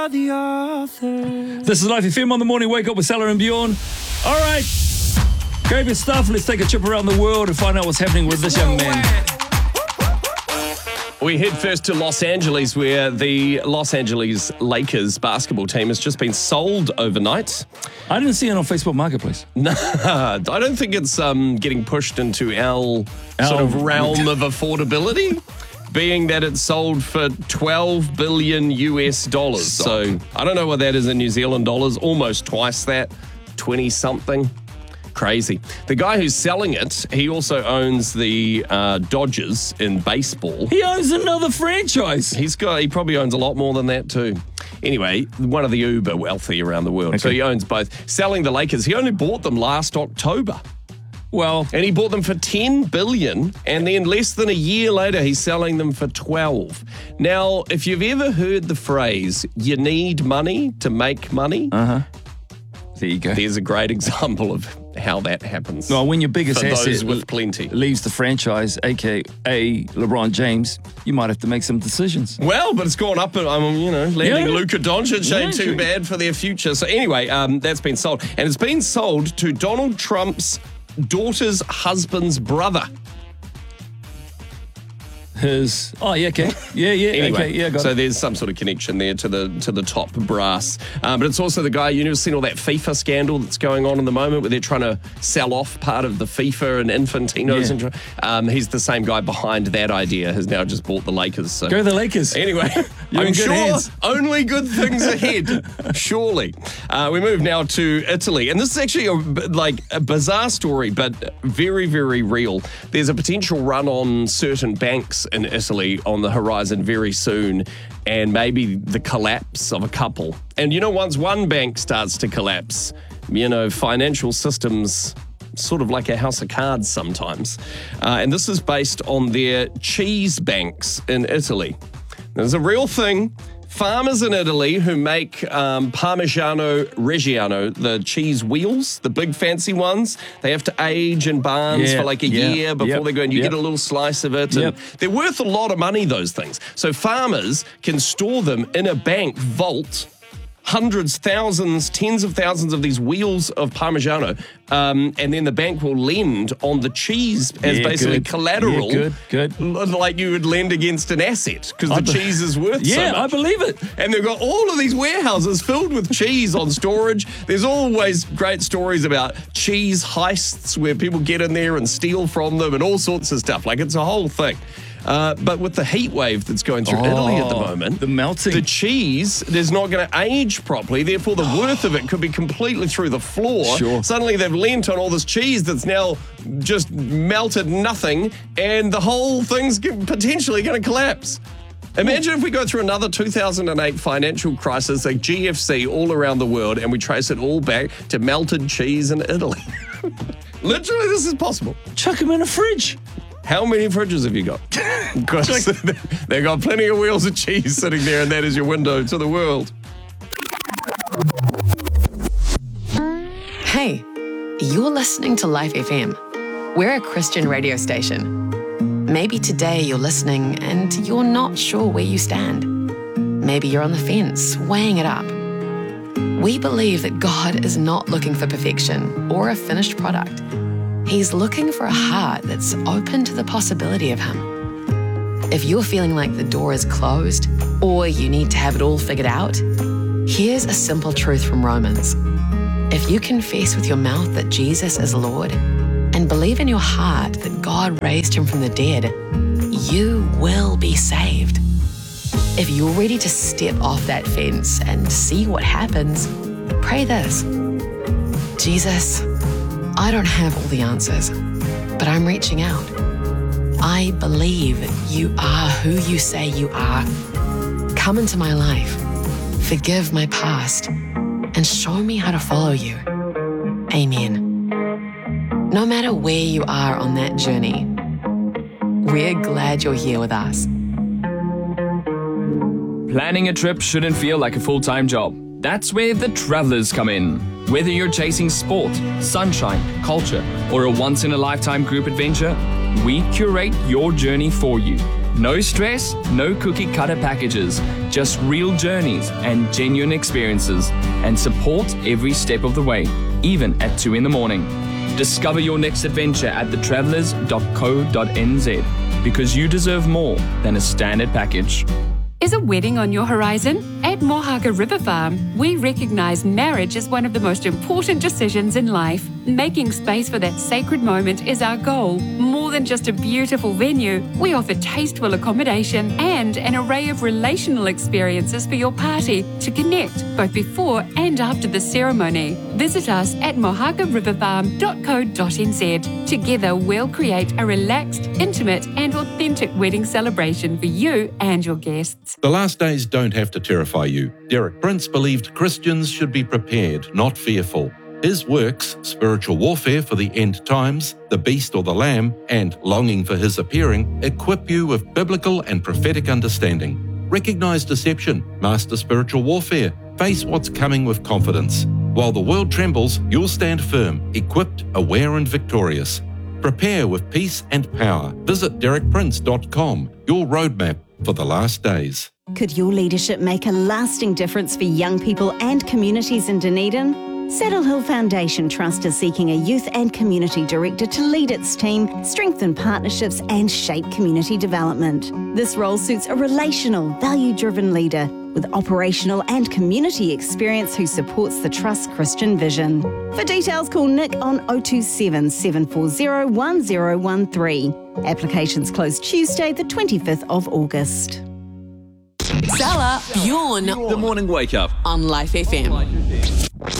This is Life FM on the morning wake up with Salah and Bjorn. All right, favorite stuff. Let's take a trip around the world and find out what's happening with this young man. We head first to Los Angeles, where the Los Angeles Lakers basketball team has just been sold overnight. I didn't see it on Facebook Marketplace. No, I don't think it's getting pushed into our sort of realm of affordability, being that it's sold for $12 billion US. So I don't know what that is in New Zealand dollars, almost twice that, 20-something. Crazy. The guy who's selling it, he also owns the Dodgers in baseball. He owns another franchise. He probably owns a lot more than that too. Anyway, one of the uber wealthy around the world. Okay. So he owns both. Selling the Lakers, he only bought them last October. Well, and he bought them for $10 billion, and then less than a year later, he's selling them for $12. Now, if you've ever heard the phrase, you need money to make money, there you go. There's a great example of how that happens. Well, when your biggest asset with plenty leaves the franchise, aka LeBron James, you might have to make some decisions. Well, but it's gone up, landing Luka Doncic ain't too bad for their future. So anyway, that's been sold. And it's been sold to Donald Trump's daughter's husband's brother. His anyway, so there's some sort of connection there to the top brass, but it's also the guy. You know, seen all that FIFA scandal that's going on in the moment, where they're trying to sell off part of the FIFA and Infantino's. He's the same guy behind that idea. Has now just bought the Lakers. So. Go the Lakers. Anyway, I'm sure only good things ahead. Surely. We move now to Italy, and this is actually a bizarre story, but very, very real. There's a potential run on certain banks in Italy on the horizon very soon, and maybe the collapse of a couple. And once one bank starts to collapse, financial systems sort of like a house of cards sometimes. And this is based on their cheese banks in Italy. There's a real thing. Farmers in Italy who make Parmigiano Reggiano, the cheese wheels, the big fancy ones, they have to age in barns for like a year before they go, and you get a little slice of it. And they're worth a lot of money, those things. So farmers can store them in a bank vault, hundreds, thousands, tens of thousands of these wheels of Parmigiano, and then the bank will lend on the cheese as basically collateral. Good. Like you would lend against an asset, because the cheese is worth so much. I believe it. And they've got all of these warehouses filled with cheese on storage. There's always great stories about cheese heists where people get in there and steal from them and all sorts of stuff. Like, it's a whole thing. But with the heat wave that's going through Italy at the moment, the cheese is not going to age properly. Therefore, the worth of it could be completely through the floor. Sure. Suddenly, they've lent on all this cheese that's now just melted nothing, and the whole thing's potentially going to collapse. Imagine if we go through another 2008 financial crisis, like GFC, all around the world, and we trace it all back to melted cheese in Italy. Literally, this is possible. Chuck them in a fridge. How many fridges have you got? Because they've got plenty of wheels of cheese sitting there, and that is your window to the world. Hey, you're listening to Life FM. We're a Christian radio station. Maybe today you're listening and you're not sure where you stand. Maybe you're on the fence, weighing it up. We believe that God is not looking for perfection or a finished product. He's looking for a heart that's open to the possibility of Him. If you're feeling like the door is closed or you need to have it all figured out, here's a simple truth from Romans. If you confess with your mouth that Jesus is Lord and believe in your heart that God raised Him from the dead, you will be saved. If you're ready to step off that fence and see what happens, pray this. Jesus, I don't have all the answers, but I'm reaching out. I believe you are who you say you are. Come into my life, forgive my past, and show me how to follow you. Amen. No matter where you are on that journey, we're glad you're here with us. Planning a trip shouldn't feel like a full-time job. That's where the travelers come in. Whether you're chasing sport, sunshine, culture, or a once-in-a-lifetime group adventure, we curate your journey for you. No stress, no cookie cutter packages, just real journeys and genuine experiences, and support every step of the way, even at 2 a.m. Discover your next adventure at thetravellers.co.nz, because you deserve more than a standard package. Is a wedding on your horizon? At Mohaka River Farm, we recognise marriage as one of the most important decisions in life. Making space for that sacred moment is our goal. More than just a beautiful venue, we offer tasteful accommodation and an array of relational experiences for your party to connect both before and after the ceremony. Visit us at mohakariverfarm.co.nz. Together, we'll create a relaxed, intimate and authentic wedding celebration for you and your guests. The last days don't have to terrify you. Derek Prince believed Christians should be prepared, not fearful. His works, Spiritual Warfare for the End Times, The Beast or the Lamb, and Longing for His Appearing, equip you with biblical and prophetic understanding. Recognize deception, master spiritual warfare, face what's coming with confidence. While the world trembles, you'll stand firm, equipped, aware and victorious. Prepare with peace and power. Visit derekprince.com, your roadmap for the last days. Could your leadership make a lasting difference for young people and communities in Dunedin? Saddle Hill Foundation Trust is seeking a youth and community director to lead its team, strengthen partnerships and shape community development. This role suits a relational, value-driven leader with operational and community experience who supports the Trust's Christian vision. For details, call Nick on 027 740 1013. Applications close Tuesday, the 25th of August. Salah, Bjorn The morning wake up. on Life FM.